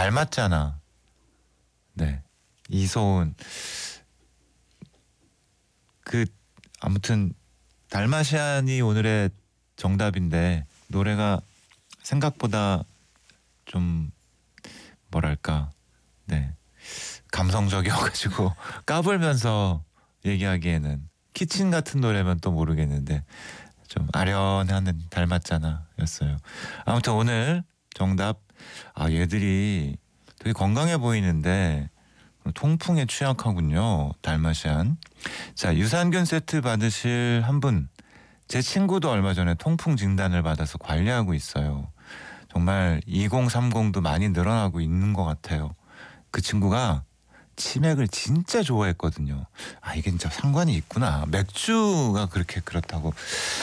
닮았잖아. 네, 이소은. 그 아무튼 달마시안이 오늘의 정답인데 노래가 생각보다 좀 뭐랄까, 네, 감성적이어가지고 까불면서 얘기하기에는 키친 같은 노래면 또 모르겠는데 좀 아련한 닮았잖아 였어요. 아무튼 오늘 정답, 얘들이 되게 건강해 보이는데 통풍에 취약하군요. 달마시안. 자, 유산균 세트 받으실 한 분. 제 친구도 얼마 전에 통풍 진단을 받아서 관리하고 있어요. 정말 2030도 많이 늘어나고 있는 것 같아요. 그 친구가 치맥을 진짜 좋아했거든요. 이게 진짜 상관이 있구나. 맥주가 그렇게 그렇다고.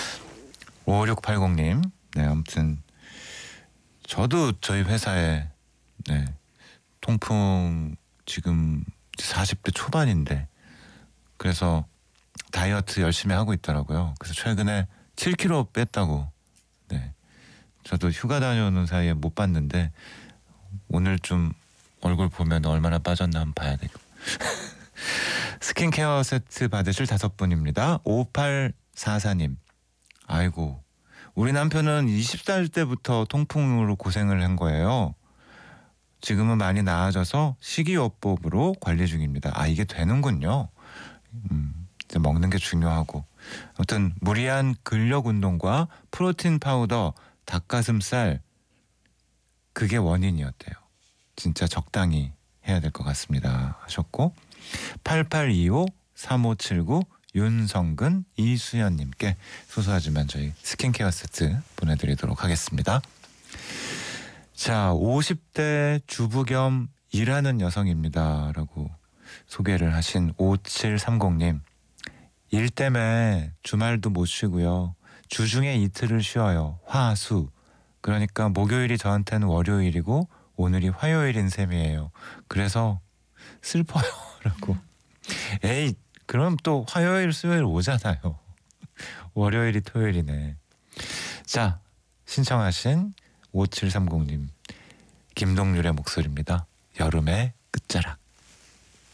5680님. 네, 아무튼 저도 저희 회사에, 네, 통풍 지금 40대 초반인데 그래서 다이어트 열심히 하고 있더라고요. 그래서 최근에 7kg 뺐다고. 네, 저도 휴가 다녀오는 사이에 못 봤는데 오늘 좀 얼굴 보면 얼마나 빠졌나 한번 봐야 되고. 스킨케어 세트 받으실 5분입니다. 5844님. 아이고, 우리 남편은 20살 때부터 통풍으로 고생을 한 거예요. 지금은 많이 나아져서 식이요법으로 관리 중입니다. 이게 되는군요. 이제 먹는 게 중요하고. 아무튼 무리한 근력 운동과 프로틴 파우더, 닭가슴살, 그게 원인이었대요. 진짜 적당히 해야 될 것 같습니다 하셨고, 8825-3579 윤성근 이수연님께 소소하지만 저희 스킨케어 세트 보내드리도록 하겠습니다. 자, 50대 주부 겸 일하는 여성입니다 라고 소개를 하신 5730님. 일 때문에 주말도 못 쉬고요. 주중에 이틀을 쉬어요. 화, 수. 그러니까 목요일이 저한테는 월요일이고 오늘이 화요일인 셈이에요. 그래서 슬퍼요 라고. 에이, 그럼 또 화요일 수요일 오잖아요. 월요일이 토요일이네. 자, 신청하신 5730님 김동률의 목소리입니다. 여름의 끝자락.